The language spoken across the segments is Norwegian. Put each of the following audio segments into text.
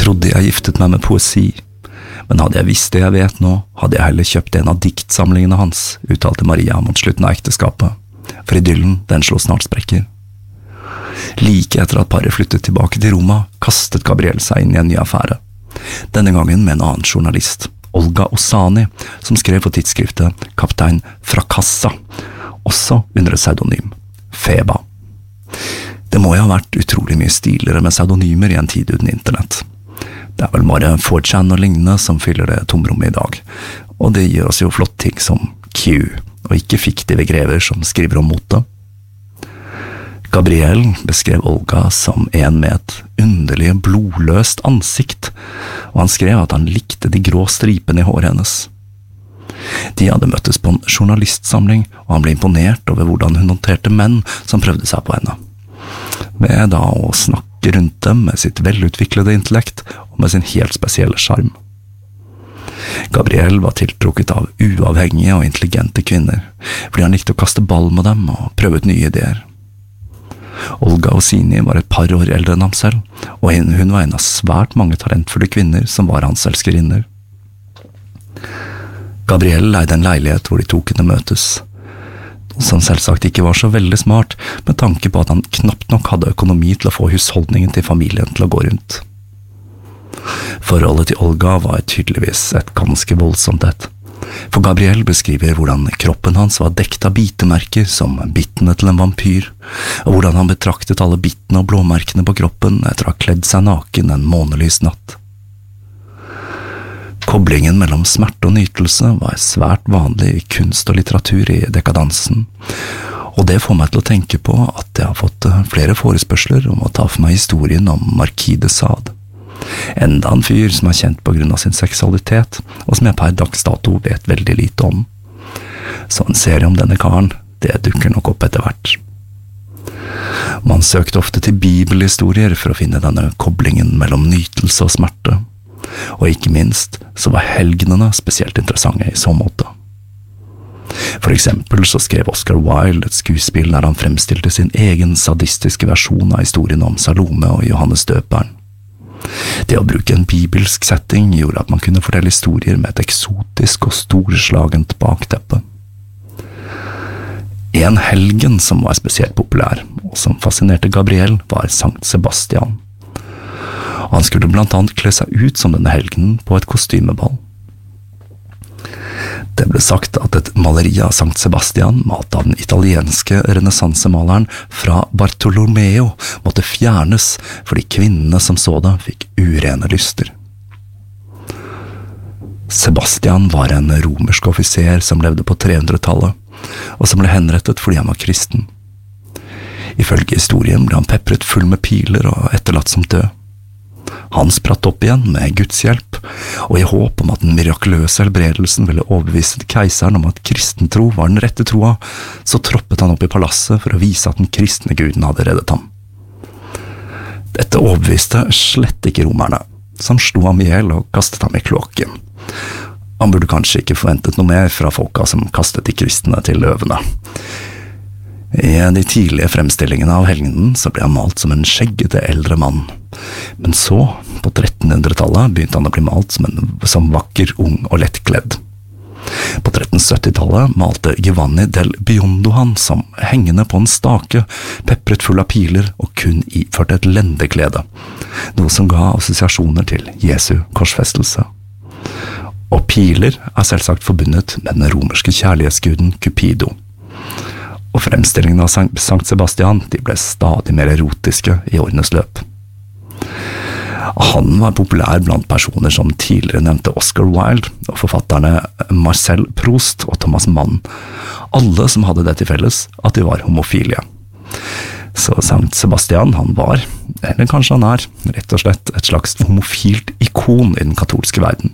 trodde jeg giftet meg med poesi, men hadde jeg visst det jeg vet nå, hadde jeg heller kjøpt en av diktsamlingene hans, uttalte Maria mot slutten av ekteskapet, for idyllen, den slo snart sprekker. Like etter at paret flyttet tilbake til Roma, kastet Gabriel seg inn i en ny affære. Denne gangen med en annen journalist, Olga Osani, som skrev for tidsskriftet Kaptein Frakassa, også under et pseudonym, Feba. Det må jo ha vært utrolig mye stiligere med pseudonymer i en tid uten internett. Det vel bare 4chan og lignende som fyller det tomrommet i dag, og det gir oss jo flott ting som Q, og ikke fiktive grever som skriver om mote. Gabriel beskrev Olga som en med et underlig blodløst ansikt, og han skrev at han likte de grå stripene i håret hennes. De hadde møttes på en journalistsamling, og han ble imponert over hvordan hun håndterte menn som prøvde seg på henne. Ved da å snakke rundt dem med sitt velutviklede intellekt og med sin helt spesielle sjarm. Gabriel var tiltrukket av uavhengige og intelligente kvinner, fordi han likte å kaste ball med dem og prøve ut nye ideer. Olga Osini var et par år eldre enn ham selv, og hun var en av svært mange talentfulle kvinner som var hans elskerinner. Gabriel leide en leilighet hvor de to kunne møtes, som selvsagt ikke var så veldig smart, med tanke på at han knapt nok hadde økonomi til å få husholdningen til familien til å gå rundt. Forholdet til Olga var tydeligvis et ganske voldsomt et, for Gabriel beskriver hvordan kroppen hans var dekt av bitemerker som bittene til en vampyr, og hvordan han betraktet alle bittene og blåmerkene på kroppen etter å ha kledd seg naken en månelys natt. Koblingen mellom smerte og nytelse var svært vanlig i kunst og litteratur i dekadansen, og det får meg til å tenke på at jeg har fått flere forespørsler om å ta for meg historien om Marquis de Sade. Enda en fyr som er kjent på grunn av sin seksualitet, og som jeg per dags dato vet veldig lite om. Så en serie om denne karen, det dukker nok opp etter hvert. Man søkte ofte til bibelhistorier for å finne denne koblingen mellom nytelse og smerte, og ikke minst så var helgenene spesielt interessante i så måte. For eksempel så skrev Oscar Wilde et skuespill der han fremstilte sin egen sadistiske versjon av historien om Salome og Johannes Døperen. Det å bruke en bibelsk setting gjorde at man kunne fortelle historier med et eksotisk og storslagent bakteppe. En helgen som var spesielt populær, og som fascinerte Gabriel, var Sankt Sebastian. Han skulle blant annet kle seg ut som denne helgen på et kostymeball. Det ble sagt at et maleri av Sankt Sebastian, malt av den italienske renessansemaleren fra Bartolomeo, måtte fjernes fordi kvinnene som så det fikk urene lyster. Sebastian var en romersk offiser som levde på 300-tallet, og som ble henrettet fordi han var kristen. Ifølge historien ble han pepret full med piler og etterlatt som død. Han spratt opp igjen med Guds hjelp, og i håp om at den mirakuløse helbredelsen ville overbevise keiseren om at kristentro var den rette troa, så troppet han opp i palasset for å vise at den kristne guden hadde reddet ham. Dette overbeviste slett ikke romerne, som slo ham ihjel og kastet ham i kloakken. Han burde kanskje ikke forventet noe mer fra folka som kastet de kristne til løvene. I de tidlige fremstillingene av helgenen så ble han malt som en skjeggete eldre mann, men så, på 1300-tallet, begynte han å bli malt som vakker, ung og lettkledd. På 1370-tallet malte Giovanni del Biondo han som hengende på en stake, pepret full av piler og kun iført et lendeklede, noe som ga assosiasjoner til Jesu korsfestelse. Og piler er selvsagt forbundet med den romerske kjærlighetsguden Cupido. Og fremstillingen av Sankt Sebastian de ble stadig mer erotiske i årenes løp. Han var populær blant personer som tidligere nevnte Oscar Wilde og forfatterne Marcel Proust og Thomas Mann, alle som hadde det til felles at de var homofile. Så Sankt Sebastian han var, eller kanskje han er, rett og slett et slags homofilt ikon i den katolske verden.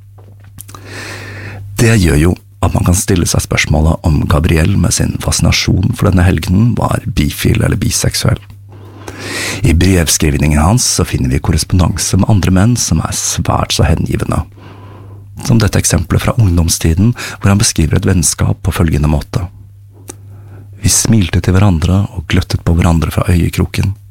Det gjør jo at man kan stille seg spørsmålet om Gabriel med sin fascinasjon for denne helgenen var bifil eller biseksuell. I brevskrivningen hans så finner vi korrespondanse med andre menn som er svært så hengivende. Som dette eksempelet fra ungdomstiden, hvor han beskriver et vennskap på følgende måte. Vi smilte til hverandre og gløttet på hverandre fra øyekroken.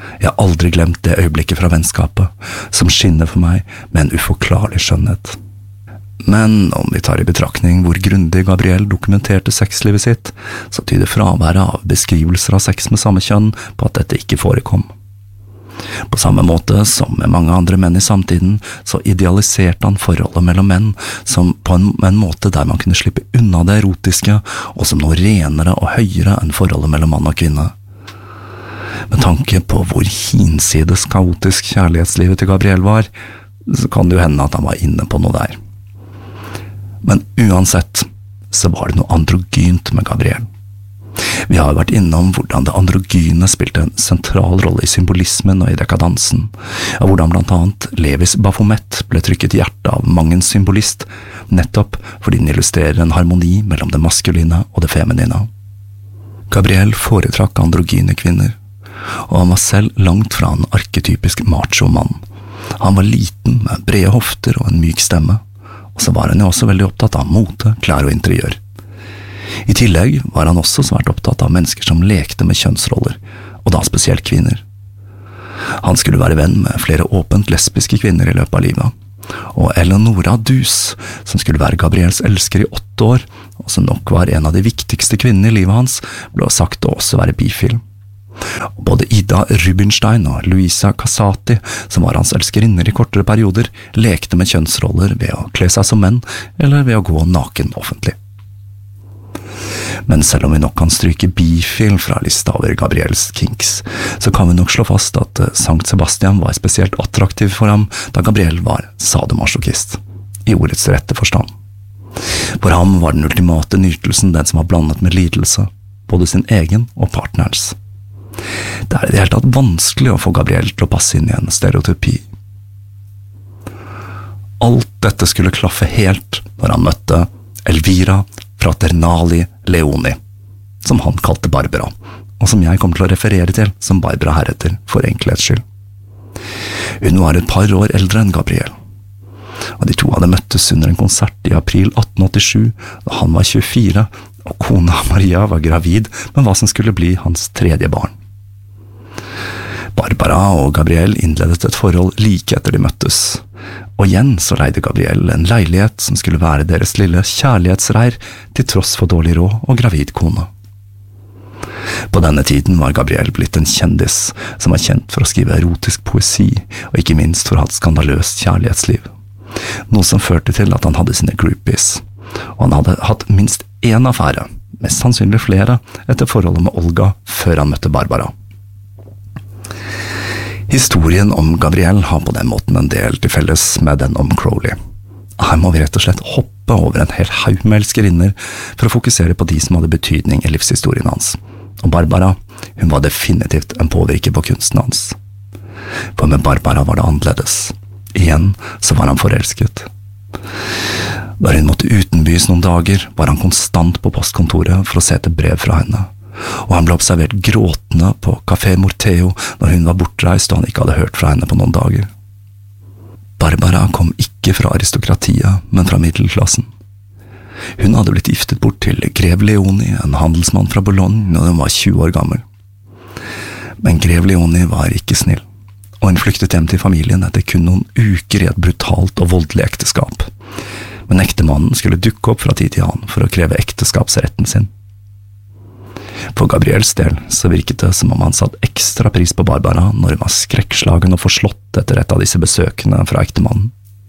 Jeg har aldri glemt det øyeblikket fra vennskapet, som skinner for meg med en uforklarlig skjønnhet. Men om vi tar i betraktning hvor grundig Gabrielle dokumenterte sexlivet sitt, så tyder fraværet av beskrivelser av sex med samme kjønn på at dette ikke forekom. På samme måte som med mange andre menn i samtiden, så idealiserte han forholdet mellom menn som på en måte der man kunne slippe unna det erotiske, og som noe renere og høyere enn forholdet mellom mann og kvinne. Med tanke på hvor hinsides kaotisk kjærlighetslivet til Gabrielle var, så kan det jo hende at han var inne på noe der. Men uansett så var det noe androgynt med Gabrielle. Vi har jo vært innom hvordan det androgyne spilte en sentral rolle i symbolismen og i dekadansen, og hvordan blant annet Levis Baphomet ble trykket i hjertet av mang en symbolist, nettopp fordi den illustrerer en harmoni mellom det maskuline og det feminine. Gabrielle foretrakk androgyne kvinner, og han var selv langt fra en arketypisk macho-mann. Han var liten med brede hofter og en myk stemme, og så var han jo også veldig opptatt av mote, klær og interiør. I tillegg var han også svært opptatt av mennesker som lekte med kjønnsroller, og da spesielt kvinner. Han skulle være venn med flere åpent lesbiske kvinner i løpet av livet, og Eleonora Dus, som skulle være Gabrielles elsker i 8 år, og som nok var en av de viktigste kvinnene i livet hans, ble sagt å også være bifil. Både Ida Rubinstein og Luisa Casati, som var hans elskerinner i kortere perioder, lekte med kjønnsroller ved å kle seg som menn, eller ved å gå naken offentlig. Men selv om vi nok kan stryke bifil fra lista over Gabrielles kinks, så kan vi nok slå fast at Sankt Sebastian var spesielt attraktiv for ham da Gabrielle var sadomasochist, i ordets rette forstand. For ham var den ultimate nytelsen den som var blandet med lidelse, både sin egen og partnerens. Det er i det hele tatt vanskelig å få Gabrielle til å passe inn i en stereotypi. Alt dette skulle klaffe helt når han møtte Elvira Fraternali Leoni, som han kalte Barbara, og som jeg kommer til å referere til som Barbara heretter for enkelhets skyld. Hun var et par år eldre enn Gabrielle, og de to hadde møttes under en konsert i april 1887, da han var 24, og kona Maria var gravid med hva som skulle bli hans 3. barn. Barbara og Gabrielle innledet et forhold like etter de møttes, og igjen så leide Gabrielle en leilighet som skulle være deres lille kjærlighetsreir til tross for dårlig råd og gravid kone. På denne tiden var Gabrielle blitt en kjendis som var kjent for å skrive erotisk poesi, og ikke minst for å ha et skandaløst kjærlighetsliv. Noe som førte til at han hadde sine groupies, og han hadde hatt minst 1 affære, mest sannsynlig flere, etter forholdet med Olga før han møtte Barbara. Historien om Gabrielle har på den måten en del til felles med den om Crowley. Her må vi rett og slett hoppe over en hel haug med elskerinner for å fokusere på de som hadde betydning i livshistorien hans. Og Barbara, hun var definitivt en påvirker på kunsten hans. For med Barbara var det annerledes. Igjen så var han forelsket. Da hun måtte utenbys noen dager, var han konstant på postkontoret for å se etter brev fra henne. Og han ble observert gråtende på Café Morteo når hun var bortreist og han ikke hadde hørt fra henne på noen dager. Barbara kom ikke fra aristokratiet, men fra middelklassen. Hun hadde blitt giftet bort til grev Leoni, en handelsmann fra Bologna, når hun var 20 år gammel. Men grev Leoni var ikke snill, og hun flyktet hjem til familien etter kun noen uker i et brutalt og voldelig ekteskap. Men ektemannen skulle dukke opp fra tid til annen for å kreve ekteskapsretten sin. For Gabrielles del så virket det som om han satt ekstra pris på Barbara når hun var skrekkslagen og forslått etter et av disse besøkene fra ektemannen.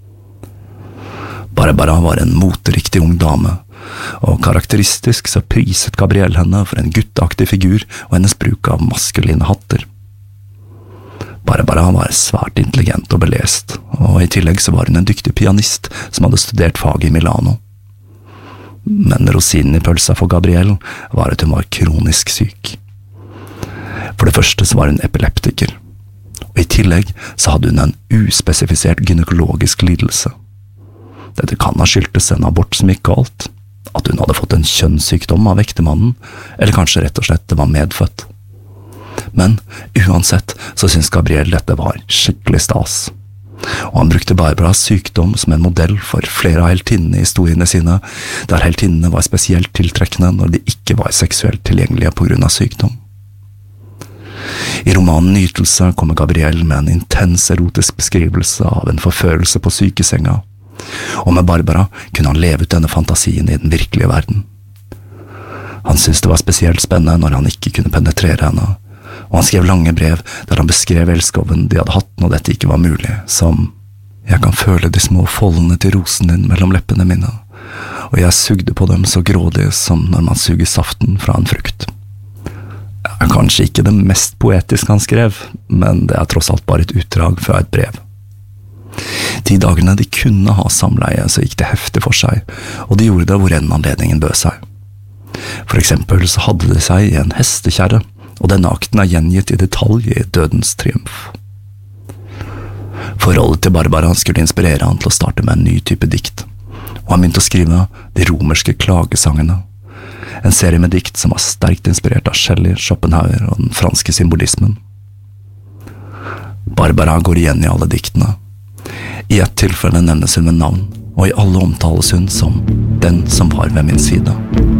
Barbara var en moteriktig ung dame, og karakteristisk så priset Gabrielle henne for en gutteaktig figur og hennes bruk av maskuline hatter. Barbara var svært intelligent og belest, og i tillegg så var hun en dyktig pianist som hadde studert faget i Milano. Men rosinen i pølsa for Gabrielle var at hun var kronisk syk. For det første så var hun epileptiker, og i tillegg så hadde hun en uspesifisert gynekologisk lidelse. Dette kan ha skyldtes en abort som gikk galt, at hun hadde fått en kjønnssykdom av ektemannen, eller kanskje rett og slett det var medfødt. Men uansett så syntes Gabrielle dette var skikkelig stas. Og han brukte Barbaras sykdom som en modell for flere av heltinnene i historiene sine, der heltinnene var spesielt tiltrekkende når de ikke var seksuelt tilgjengelige på grunn av sykdom. I romanen Nytelse kommer Gabriel med en intens erotisk beskrivelse av en forførelse på sykesenga, og med Barbara kunne han leve ut denne fantasien i den virkelige verden. Han syntes det var spesielt spennende når han ikke kunne penetrere henne, og han skrev lange brev der han beskrev elskoven de hadde hatt når dette ikke var mulig, som «Jeg kan føle de små foldene til rosen din mellom leppene mine, og jeg sugde på dem så grådig som når man suger saften fra en frukt». Kanskje ikke det mest poetiske han skrev, men det tross alt bare et utdrag fra et brev. De dagene de kunne ha samleie, så gikk det heftig for seg, og de gjorde det hvor enn anledningen bød seg. For eksempel så hadde de seg i en hestekjerre, og denne akten gjengitt i detalj i Dødens triumf. Forholdet til Barbara skulle inspirere han til å starte med en ny type dikt, og han begynte å skrive de romerske klagesangene, en serie med dikt som var sterkt inspirert av Shelley, Schopenhauer og den franske symbolismen. Barbara går igjen i alle diktene. I et tilfelle nevnes hun med navn, og i alle omtales hun som «den som var ved min side».